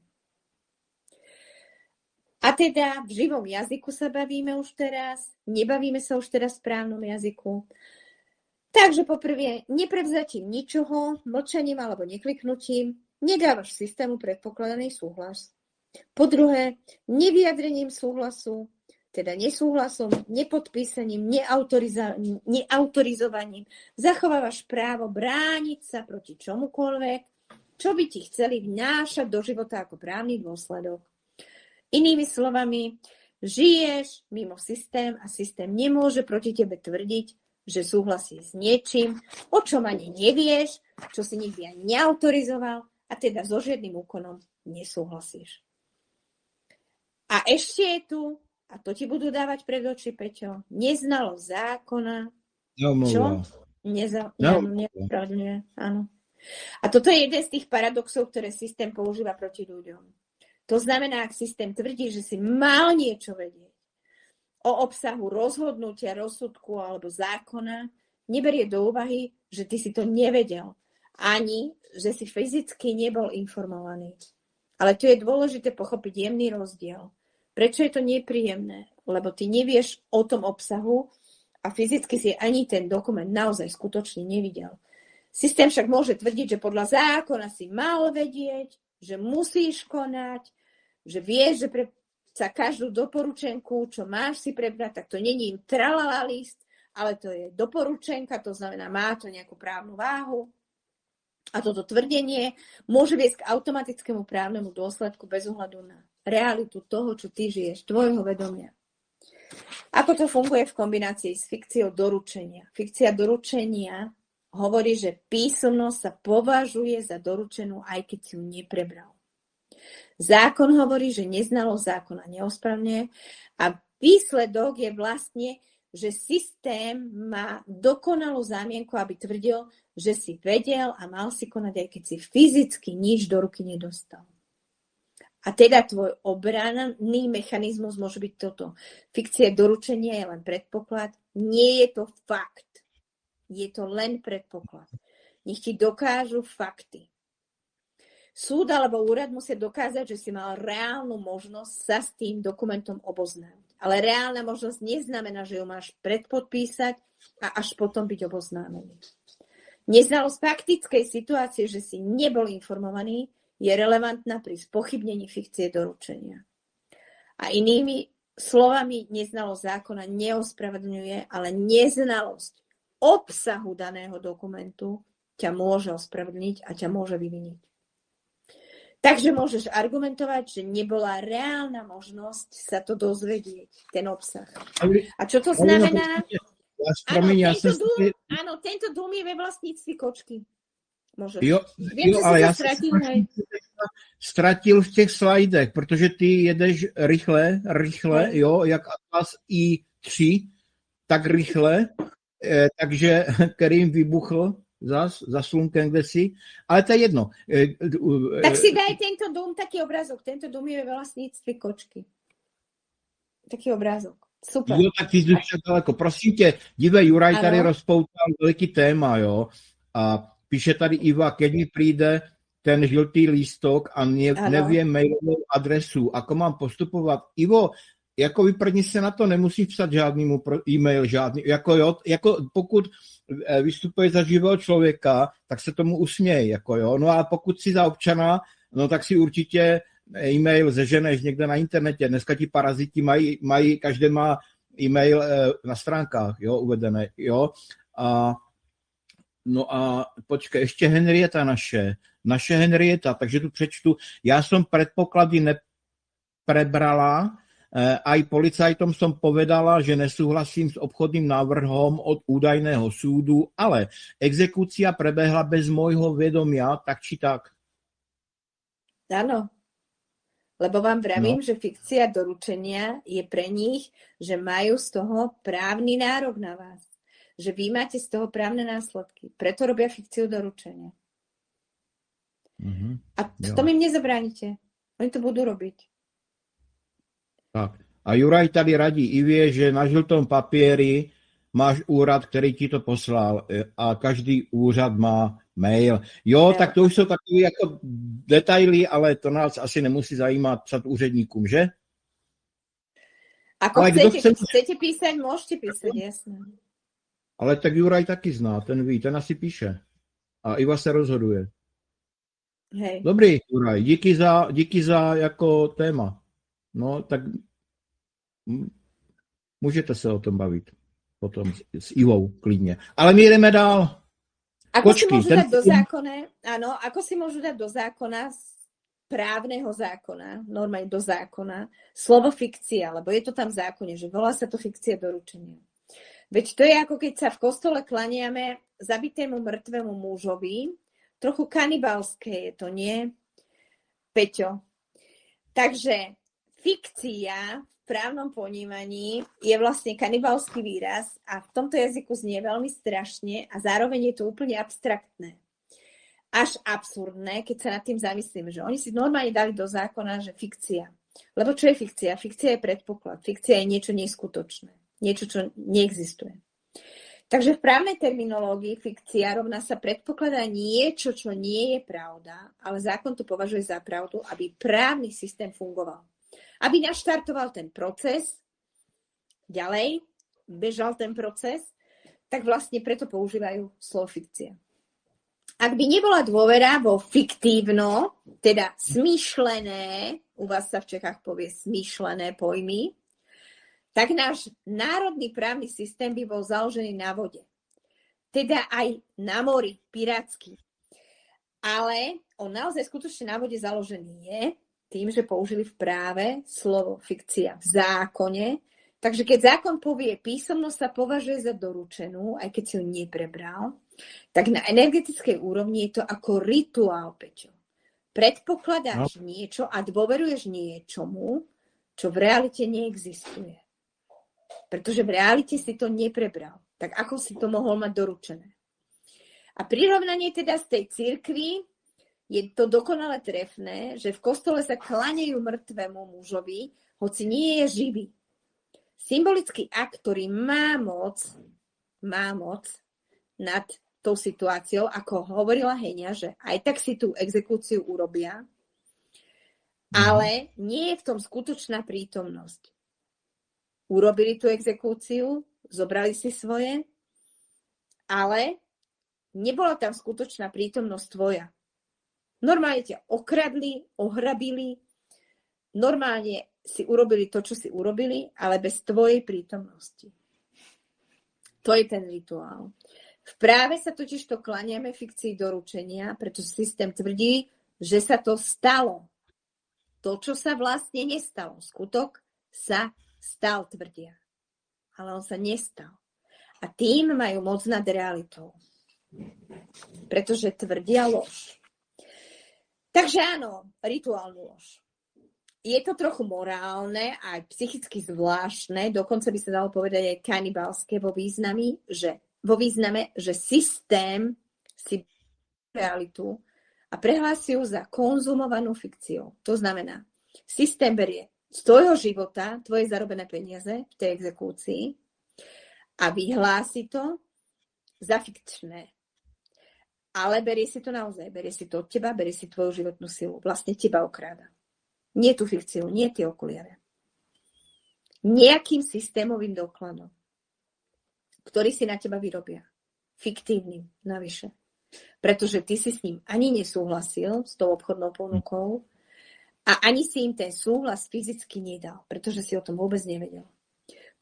A: A teda v živom jazyku sa bavíme už teraz, nebavíme sa už teraz v správnom jazyku. Takže poprvé, neprevzatím ničoho, mlčaním alebo nekliknutím, nedávaš systému predpokladaný súhlas. Po druhé, nevyjadrením súhlasu, teda nesúhlasom, nepodpísaním, neautorizovaním, zachovávaš právo brániť sa proti čomukoľvek, čo by ti chceli vnášať do života ako právny dôsledok. Inými slovami, žiješ mimo systém a systém nemôže proti tebe tvrdiť, že súhlasí s niečím, o čom ani nevieš, čo si nikdy ani neautorizoval a teda so žiadnym úkonom nesúhlasíš. A ešte je tu, a to ti budú dávať pred oči, Peťo, neznalosť zákona. Čo? Nepravdne, áno. A toto je jeden z tých paradoxov, ktoré systém používa proti ľuďom. To znamená, ak systém tvrdí, že si mal niečo vedieť o obsahu rozhodnutia, rozsudku alebo zákona, neberie do úvahy, že ty si to nevedel. Ani, že si fyzicky nebol informovaný. Ale tu je dôležité pochopiť jemný rozdiel. Prečo je to nepríjemné? Lebo ty nevieš o tom obsahu a fyzicky si ani ten dokument naozaj skutočne nevidel. Systém však môže tvrdiť, že podľa zákona si mal vedieť, že musíš konať, že vieš, že sa každú doporučenku, čo máš si prebrať, tak to není tralala list, ale to je doporučenka, to znamená, má to nejakú právnu váhu. A toto tvrdenie môže viesť k automatickému právnemu dôsledku bez ohľadu na realitu toho, čo ty žiješ, tvojho vedomia. Ako to funguje v kombinácii s fikciou doručenia? Fikcia doručenia hovorí, že písomnosť sa považuje za doručenú, aj keď si ju neprebral. Zákon hovorí, že neznalosť zákona neospravňuje a výsledok je vlastne, že systém má dokonalú zámienku, aby tvrdil, že si vedel a mal si konať, aj keď si fyzicky nič do ruky nedostal. A teda tvoj obranný mechanizmus môže byť toto. Fikcia doručenia je len predpoklad. Nie je to fakt. Je to len predpoklad. Nech ti dokážu fakty. Súd alebo úrad musia dokázať, že si mal reálnu možnosť sa s tým dokumentom oboznámiť. Ale reálna možnosť neznamená, že ju máš predpodpísať a až potom byť oboznámený. Neznalosť faktickej situácie, že si nebol informovaný, je relevantná pri spochybnení fikcie doručenia. A inými slovami, neznalosť zákona neospravedlňuje, ale neznalosť obsahu daného dokumentu ťa môže ospravedlniť a ťa môže vyviniť. Takže môžeš argumentovať, že nebola reálna možnosť sa to dozvedieť, ten obsah. A čo to znamená? Áno, tento dům je ve vlastníctví kočky.
B: Jo, ale já jsem ztratil v těch slajdech, protože ty jedeš rychle, jo, jak Atlas i3, tak rychle, takže Kerim vybuchl za slunkem kdesi, ale to je jedno.
A: Tak si daj tento dům, taký obrázok. Tento dům je ve vlastníctví kočky. Taký obrázok. Super.
B: Jo, tak ty jsi však daleko. Prosím tě, dívej, Juraj tady rozpoutal veliký téma, jo, a píše tady Iva, keď mi přijde ten žlutý lístok a nevím mailovou adresu, ako mám postupovat. Ivo, jako vyprdni se na to, nemusíš psat žádnému e-mail, žádný, jako pokud vystupuje za živého člověka, tak se tomu usměj, jako jo. No a pokud si za občana, no tak si určitě e-mail zeženeš někde na internetě. Dneska ti paraziti mají každý má e-mail na stránkách, jo, uvedené, jo. No a počkej, ešte Henrieta naše Henrieta, takže tu přečtu. Ja som predpoklady neprebrala, aj policajtom som povedala, že nesúhlasím s obchodným návrhom od údajného súdu, ale exekúcia prebehla bez môjho vedomia, tak či tak.
A: Áno, lebo vám vravím, že fikcia doručenia je pre nich, že majú z toho právny nárok na vás. Že vy máte z toho právne následky. Preto robia fikciu doručenia. A v tom im nezabránite. Oni to budú robiť.
B: Tak. A Juraj tady radí Ivie, že na žltom papieri máš úrad, ktorý ti to poslal a každý úřad má mail. Jo, tak to už sú takové jako detaily, ale to nás asi nemusí zajímat psat úředníkům, že?
A: Ako chcete písať, môžete písať, jasné.
B: Ale tak Juraj taky zná, ten ví, ten asi píše. A Iva se rozhoduje.
A: Hej.
B: Dobrý, Juraj, díky za jako téma. No, tak můžete se o tom bavit potom s Ivou klidně. Ale my jdeme dál.
A: Ako si môžu dať do zákona, áno, ako si môžu dať do zákona, právneho zákona, normálne do zákona, slovo fikcia, lebo je to tam v zákone, že volá sa to fikcia doručenia. Veď to je ako keď sa v kostole klaniame zabitému mŕtvemu mužovi, trochu kanibalské je to, nie? Peťo. Takže fikcia v právnom ponímaní je vlastne kanibalský výraz a v tomto jazyku znie veľmi strašne a zároveň je to úplne abstraktné. Až absurdné, keď sa nad tým zamyslím, že oni si normálne dali do zákona, že fikcia. Lebo čo je fikcia? Fikcia je predpoklad. Fikcia je niečo neskutočné. Niečo, čo neexistuje. Takže v právnej terminológii fikcia rovná sa predpokladá niečo, čo nie je pravda, ale zákon to považuje za pravdu, aby právny systém fungoval. Aby naštartoval ten proces, ďalej bežal ten proces, tak vlastne preto používajú slovo fikcia. Ak by nebola dôvera vo fiktívno, teda smýšlené, u vás sa v Čechách povie smýšlené pojmy, tak náš národný právny systém by bol založený na vode. Teda aj na mori, pirátsky. Ale on naozaj skutočne na vode založený je, tým, že použili v práve slovo fikcia v zákone. Takže keď zákon povie, písomnosť sa považuje za doručenú, aj keď si ju neprebral, tak na energetickej úrovni je to ako rituál, Peťo. Predpokladáš niečo a dôveruješ niečomu, čo v realite neexistuje. Pretože v realite si to neprebral. Tak ako si to mohol mať doručené? A prirovnanie teda z tej cirkvi je to dokonale trefné, že v kostole sa klanejú mŕtvemu mužovi, hoci nie je živý. Symbolický akt, ktorý má moc nad tou situáciou, ako hovorila Heňa, že aj tak si tú exekúciu urobia, ale nie je v tom skutočná prítomnosť. Urobili tú exekúciu, zobrali si svoje, ale nebola tam skutočná prítomnosť tvoja. Normálne ťa okradli, ohrabili, normálne si urobili to, čo si urobili, ale bez tvojej prítomnosti. To je ten rituál. V práve sa totiž to klaniame fikcii doručenia, pretože systém tvrdí, že sa to stalo. To, čo sa vlastne nestalo. Skutok sa stal, tvrdia. Ale on sa nestal. A tým majú moc nad realitou. Pretože tvrdia lož. Takže áno, rituálnu lož. Je to trochu morálne, aj psychicky zvláštne, dokonca by sa dalo povedať aj kanibalské vo význame, že systém si realitu a prehlási ju za konzumovanú fikciou. To znamená, systém berie z tvojho života, tvoje zarobené peniaze v tej exekúcii a vyhlási to za fikčné. Ale berie si to naozaj, berie si to od teba, berie si tvoju životnú silu. Vlastne teba okráda. Nie tú fikciu, nie tie okuliare. Nejakým systémovým dokladom, ktorý si na teba vyrobia. Fiktívnym navyše. Pretože ty si s ním ani nesúhlasil, s tou obchodnou ponukou, a ani si im ten súhlas fyzicky nedal, pretože si o tom vôbec nevedel.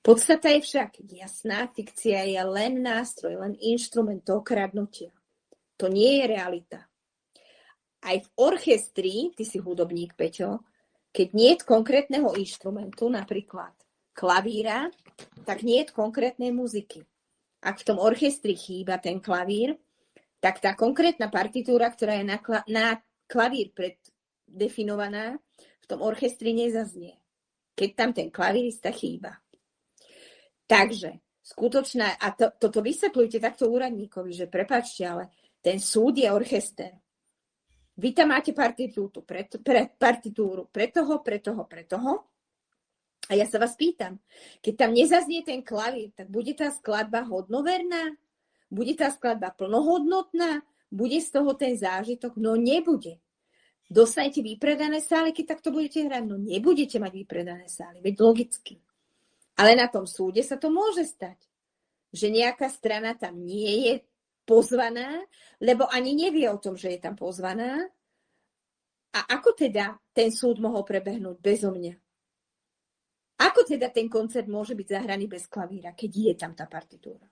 A: Podstata je však jasná, fikcia je len nástroj, len inštrument toho kradnutia. To nie je realita. Aj v orchestri, ty si hudobník, Peťo, keď nie je konkrétneho inštrumentu, napríklad klavíra, tak nie je konkrétnej muziky. Ak v tom orchestri chýba ten klavír, tak tá konkrétna partitúra, ktorá je na klavír preddefinovaná, v tom orchestri nezaznie. Keď tam ten klavírista chýba. Takže skutočná, a toto vysvetľujte takto úradníkovi, že prepáčte, ale ten súd je orchester. Vy tam máte partitúru pre toho. A ja sa vás pýtam, keď tam nezaznie ten klavír, tak bude tá skladba hodnoverná? Bude tá skladba plnohodnotná? Bude z toho ten zážitok? No nebude. Dostanete vypredané sály, keď takto budete hrať? No nebudete mať vypredané sály, veď logicky. Ale na tom súde sa to môže stať, že nejaká strana tam nie je pozvaná, lebo ani nevie o tom, že je tam pozvaná. A ako teda ten súd mohol prebehnúť bezo mňa? Ako teda ten koncert môže byť zahraný bez klavíra, keď je tam tá partitúra?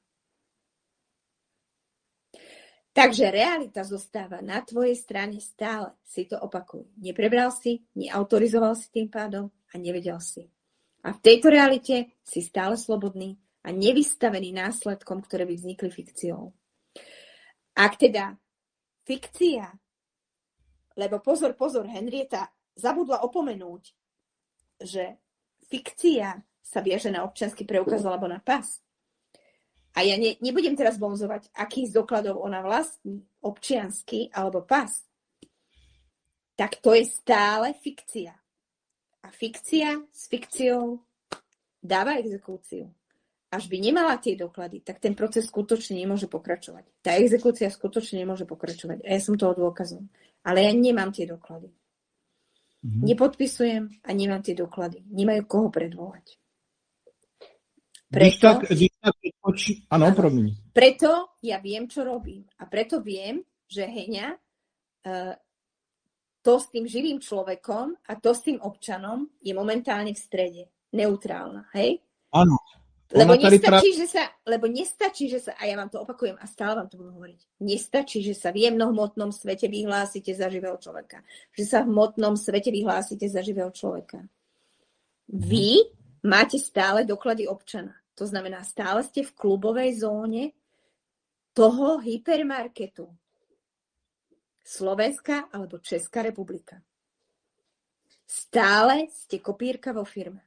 A: Takže realita zostáva na tvojej strane stále. Si to opakuj. Neprebral si, neautorizoval si tým pádom a nevedel si. A v tejto realite si stále slobodný a nevystavený následkom, ktoré by vznikli fikciou. Ak teda fikcia, lebo pozor, Henrieta zabudla opomenúť, že fikcia sa viaže na občiansky preukaz alebo na pas. A ja nebudem teraz bonzovať, aký z dokladov ona vlastní, občiansky alebo pas. Tak to je stále fikcia. A fikcia s fikciou dáva exekúciu. Až by nemala tie doklady, tak ten proces skutočne nemôže pokračovať. Tá exekúcia skutočne nemôže pokračovať. A ja som toho dôkazom. Ale ja nemám tie doklady. Nepodpisujem a nemám tie doklady. Nemajú koho predvolať. Preto ja viem, čo robím. A preto viem, že Heňa to s tým živým človekom a to s tým občanom je momentálne v strede. Neutrálna, hej?
B: Áno.
A: Lebo nestačí, že sa, a ja vám to opakujem a stále vám to budem hovoriť, nestačí, že sa v jemnohmotnom svete vyhlásite za živého človeka. Že sa v hmotnom svete vyhlásite za živého človeka. Vy máte stále doklady občana. To znamená, stále ste v klubovej zóne toho hypermarketu. Slovenská alebo Česká republika. Stále ste kopírka vo firme.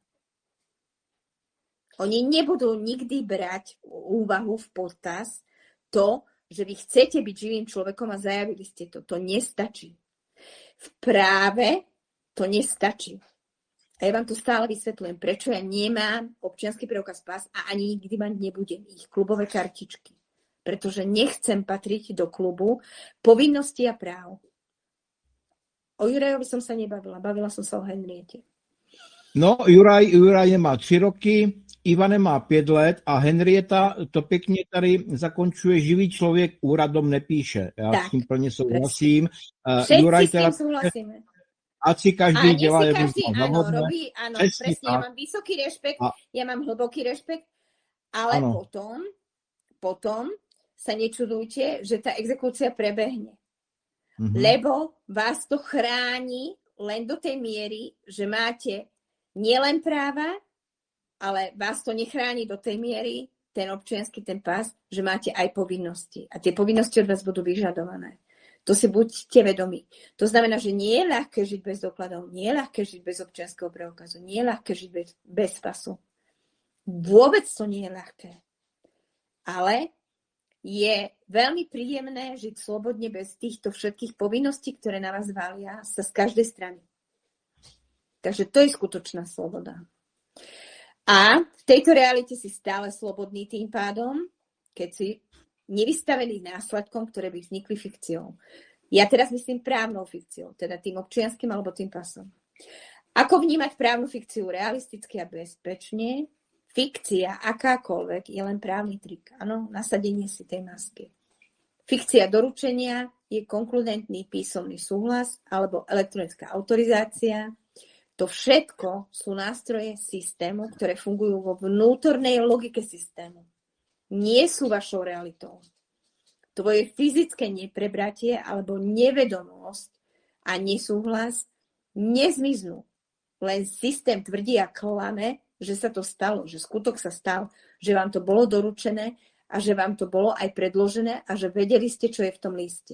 A: Oni nebudú nikdy brať úvahu v potaz to, že vy chcete byť živým človekom a zajavili ste to. To nestačí. V práve to nestačí. A ja vám to stále vysvetľujem, prečo ja nemám občiansky preukaz pas a ani nikdy mať nebudem ich klubové kartičky. Pretože nechcem patriť do klubu povinností a práv. O Jurajovi som sa nebavila. Bavila som sa o Henriete.
B: No, Juraj nemá 3 roky, Ivane má 5 let a Henrieta to pěkně tady zakončuje, živý člověk úradom nepíše. Já
A: tak,
B: s tím plně souhlasím.
A: Všetci s tím souhlasíme.
B: Ať si každý dělá,
A: jak robí, áno, presne, ja mám vysoký rešpekt, ja mám hlboký rešpekt, ale potom sa nečudujte, že tá exekúcia prebehne. Lebo vás to chráni len do tej miery, že máte nielen práva, ale vás to nechráni do tej miery, ten občiansky, ten pás, že máte aj povinnosti. A tie povinnosti od vás budú vyžadované. To si buďte vedomí. To znamená, že nie je ľahké žiť bez dokladov, nie je ľahké žiť bez občianskeho preukazu, nie je ľahké žiť bez pasu. Vôbec to nie je ľahké. Ale je veľmi príjemné žiť slobodne bez týchto všetkých povinností, ktoré na vás valia sa z každej strany. Takže to je skutočná sloboda. A v tejto realite si stále slobodný tým pádom, keď si nevystavený následkom, ktoré by vznikli fikciou. Ja teraz myslím právnou fikciou, teda tým občianskym alebo tým pasom. Ako vnímať právnu fikciu realisticky a bezpečne? Fikcia, akákoľvek, je len právny trik. Áno, nasadenie si tej masky. Fikcia doručenia je konkludentný písomný súhlas alebo elektronická autorizácia. To všetko sú nástroje systému, ktoré fungujú vo vnútornej logike systému. Nie sú vašou realitou. Tvoje fyzické neprebratie alebo nevedomosť a nesúhlas nezmiznú. Len systém tvrdí a klame, že sa to stalo, že skutok sa stal, že vám to bolo doručené a že vám to bolo aj predložené a že vedeli ste, čo je v tom liste.